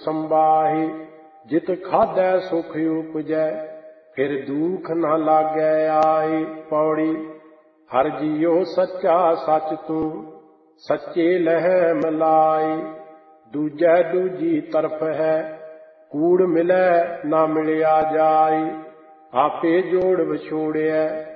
संबाही। जित खाधै सुख उपजै फिर दुख न लागै आई। पौड़ी। हर जियो सच्चा सच तू सच्चे लहै मिलाई। दूजै दूजी तरफ है कूड़ मिलै ना मिलिया जाई। आपे जोड़ विछोड़िया